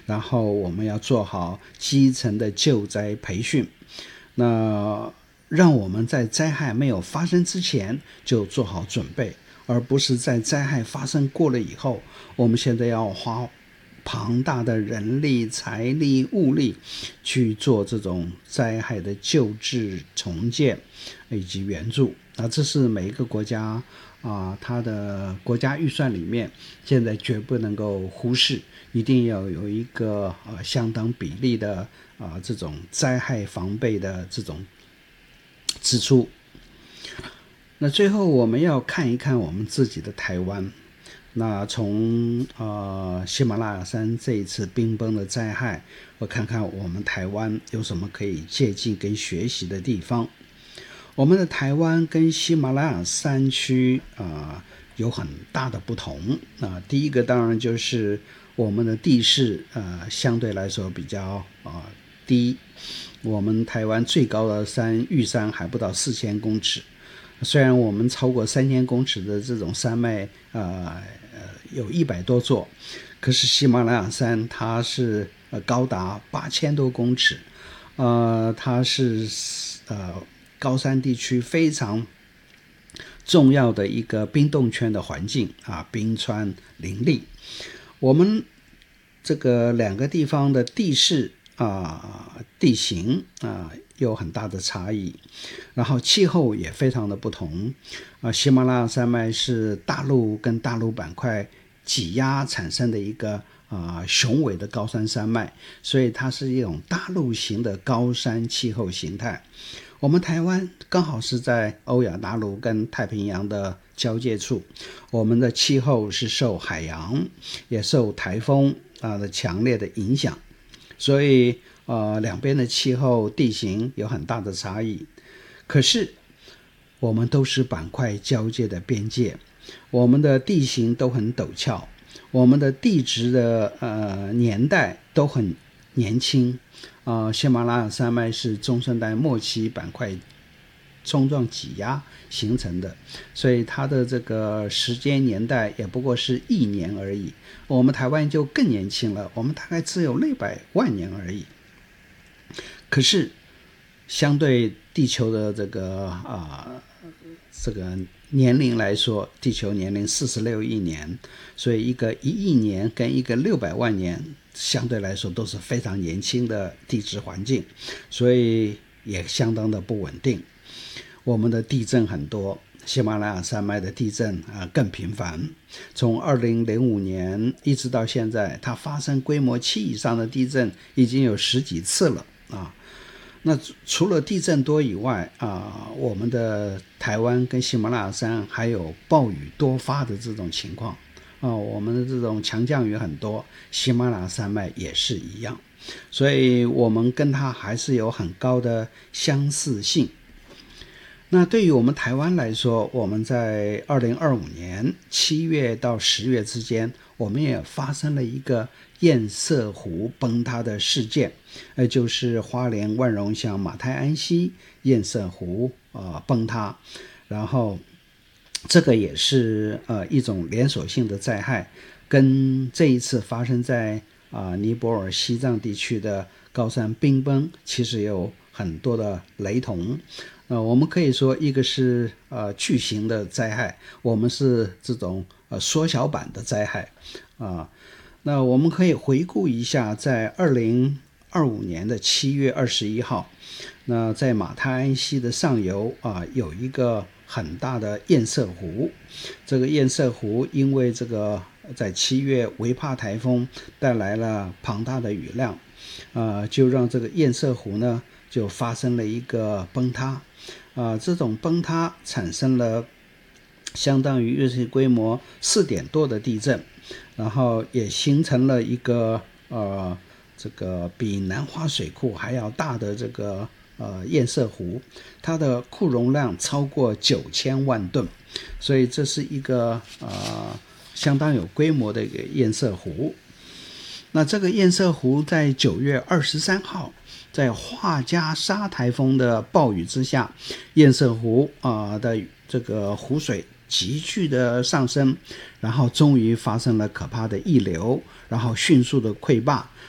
然后我们要做好基层的救灾培训，那让我们在灾害没有发生之前就做好准备，而不是在灾害发生过了以后，我们现在要花庞大的人力、财力、物力去做这种灾害的救治、重建以及援助。这是每一个国家它的国家预算里面现在绝不能够忽视，一定要有一个相当比例的这种灾害防备的这种支出。那最后我们要看一看我们自己的台湾，那从喜马拉雅山这一次冰崩的灾害，我看看我们台湾有什么可以借鉴跟学习的地方。我们的台湾跟喜马拉雅山区有很大的不同。第一个当然就是我们的地势相对来说比较低，我们台湾最高的山玉山还不到4000公尺，虽然我们超过3000公尺的这种山脉有100多座，可是喜马拉雅山它是高达8000多公尺，它是高山地区非常重要的一个冰冻圈的环境冰川林立。我们这个两个地方的地势地形有很大的差异，然后气候也非常的不同。喜马拉雅山脉是大陆跟大陆板块挤压产生的一个雄伟的高山山脉，所以它是一种大陆型的高山气候形态。我们台湾刚好是在欧亚大陆跟太平洋的交界处，我们的气候是受海洋也受台风的强烈的影响，所以两边的气候地形有很大的差异。可是我们都是板块交界的边界，我们的地形都很陡峭，我们的地质的年代都很年轻。喜马拉雅山脉是中生代末期板块冲撞挤压形成的，所以它的这个时间年代也不过是1年而已。我们台湾就更年轻了，我们大概只有600万年而已。可是相对地球的这个年龄来说，地球年龄46亿年，所以一个1亿年跟一个600万年相对来说都是非常年轻的地质环境，所以也相当的不稳定。我们的地震很多，喜马拉雅山脉的地震更频繁，从2005年一直到现在，它发生规模7以上的地震已经有10几次了那除了地震多以外我们的台湾跟喜马拉雅山还有暴雨多发的这种情况我们的这种强降雨很多，喜马拉雅山脉也是一样，所以我们跟它还是有很高的相似性。那对于我们台湾来说，我们在2025年7月到10月之间，我们也发生了一个堰塞湖崩塌的事件，就是花莲万荣乡马太安溪堰塞湖崩塌，然后这个也是一种连锁性的灾害，跟这一次发生在尼泊尔西藏地区的高山冰崩其实有很多的雷同。我们可以说一个是巨型的灾害，我们是这种缩小版的灾害那我们可以回顾一下，在2025年的7月21号，那在马太安溪的上游有一个很大的堰塞湖。这个堰塞湖因为这个在7月维帕台风带来了庞大的雨量就让这个堰塞湖呢就发生了一个崩塌这种崩塌产生了相当于日规模4点多的地震，然后也形成了一个这个比南华水库还要大的这个堰塞湖，它的库容量超过9000万吨，所以这是一个相当有规模的一个堰塞湖。那这个堰塞湖在9月23号在画家沙台风的暴雨之下，堰塞湖的这个湖水急剧的上升，然后终于发生了可怕的溢流，然后迅速的溃坝，